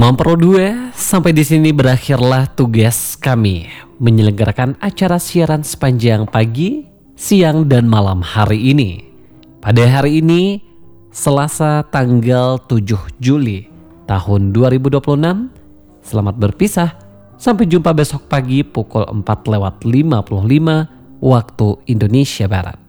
Teman Pro 2, sampai di sini berakhirlah tugas kami menyelenggarakan acara siaran sepanjang pagi, siang, dan malam hari ini. Pada hari ini, Selasa tanggal 7 Juli tahun 2026, selamat berpisah. Sampai jumpa besok pagi pukul 4:55 waktu Indonesia Barat.